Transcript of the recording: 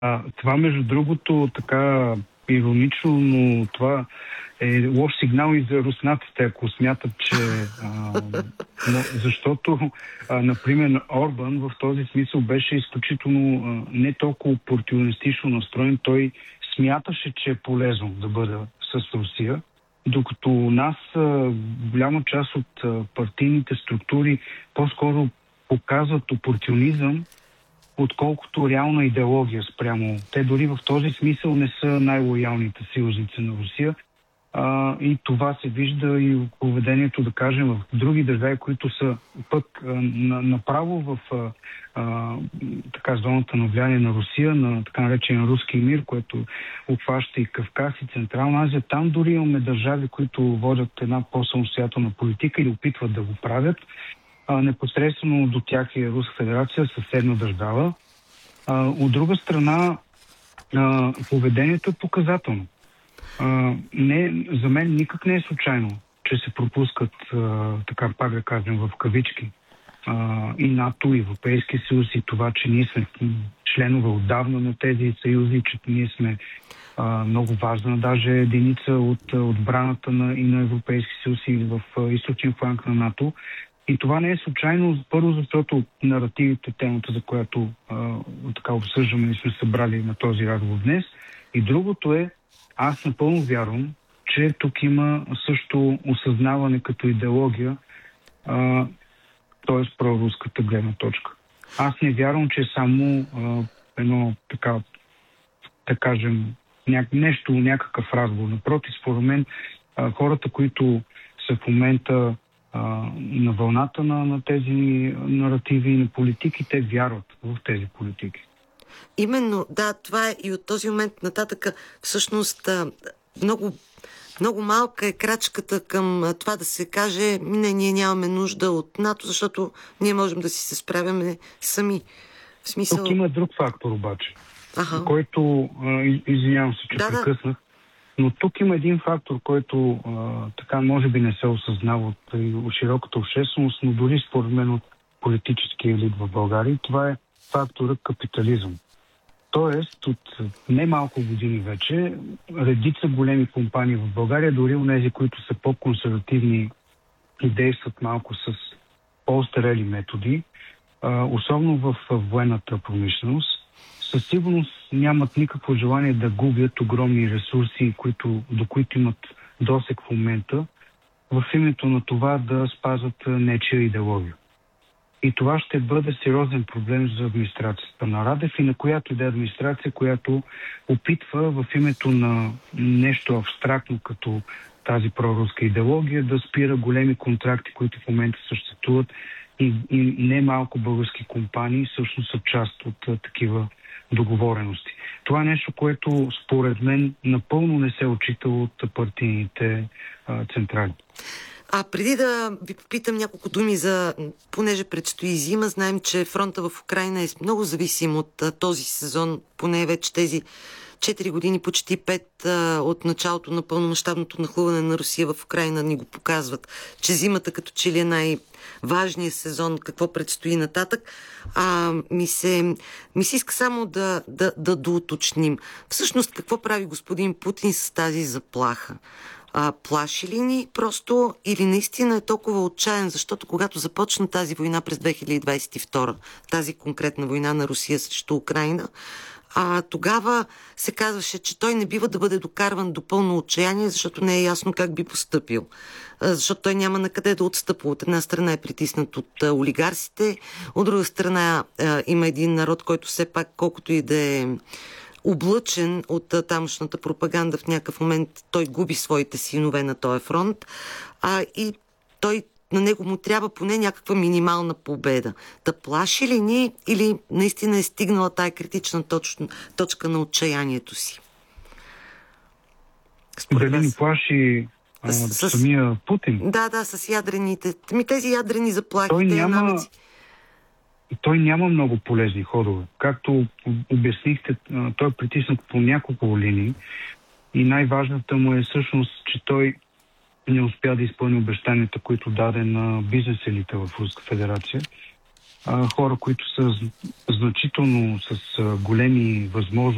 Това, между другото, така иронично, но това е лош сигнал и за руснаците, ако смятат, че... защото, например, Орбан в този смисъл беше изключително не толкова опортунистично настроен. Той смяташе, че е полезно да бъде с Русия, докато у нас голяма част от партийните структури по-скоро показват опортунизъм, отколкото реална идеология спрямо. Те дори в този смисъл не са най-лоялните съюзници на Русия. И това се вижда и в поведението, да кажем, в други държави, които са пък направо в така зоната на влияние на Русия, на така наречен руски мир, което обхваща и Кавказ и Централна Азия. Там дори имаме държави, които водят една по-самостоятелна политика или опитват да го правят. Непосредствено до тях е Руска федерация, съседна държава. От друга страна, поведението е показателно. За мен никак не е случайно, че се пропускат, така пак да кажем, в кавички, и НАТО, и Европейски съюз, и това, че ние сме членове отдавна на тези съюзи, че ние сме много важна, даже единица от отбраната и на Европейски съюз и в източния фланг на НАТО. И това не е случайно, първо, защото наративите, темата, за която така обсъждаме и сме събрали на този разговор днес. И другото е, аз напълно вярвам, че тук има също осъзнаване като идеология, т.е. проруската гледна точка. Аз не вярвам, че е само едно така, да кажем, нещо, някакъв разговор. Напротив, според мен, хората, които са в момента на вълната на тези наративи и на политики, те вярват в тези политики. Именно, да, това е и от този момент нататък. Всъщност, много малка е крачката към това да се каже, ние нямаме нужда от НАТО, защото ние можем да си се справяме сами. В смисъл... Тук има друг фактор обаче, който, извинявам се, че прекъснах, но тук има един фактор, който така може би не се осъзнава от широката общественост, но дори според мен от политическия елит в България. Това е факторът капитализъм. Тоест, от немалко години вече, редица големи компании в България, дори онези, които са по-консервативни и действат малко с по-остарели методи, особено в военната промишленост, със сигурност нямат никакво желание да губят огромни ресурси, до които имат досег в момента, в името на това да спазват нечия идеология. И това ще бъде сериозен проблем за администрацията на Радев и на която и да е администрация, която опитва в името на нещо абстрактно като тази проруска идеология да спира големи контракти, които в момента съществуват и немалко български компании всъщност са част от такива договорености. Това е нещо, което според мен напълно не се отчита от партийните централи. Преди да ви попитам няколко думи понеже предстои зима, знаем, че фронта в Украйна е много зависим от този сезон, поне вече тези 4 години, почти 5 от началото на пълномащабното нахлуване на Русия в Украйна ни го показват, че зимата като че ли е най-важният сезон, какво предстои нататък. Ми се иска само да доуточним. Всъщност какво прави господин Путин с тази заплаха? Плаши ли ни просто или наистина е толкова отчаян, защото когато започна тази война през 2022, тази конкретна война на Русия срещу Украйна, тогава се казваше, че той не бива да бъде докарван до пълно отчаяние, защото не е ясно как би постъпил. Защото той няма на къде да отстъпва. От една страна е притиснат от олигарсите, от друга страна има един народ, който все пак, колкото и да е облъчен от тамошната пропаганда, в някакъв момент той губи своите синове на този фронт, и на него му трябва поне някаква минимална победа. Да плаши ли ни или наистина е стигнала тая критична точка на отчаянието си? Дали ни плаши самия Путин? Да, с ядрените. Тези ядрени заплахи, той няма много полезни ходове. Както обяснихте, той е притиснат по няколко линии и най-важната му е всъщност, че той не успя да изпълни обещанията, които даде на бизнес елита в Руска федерация. Хора, които са значително с големи възможности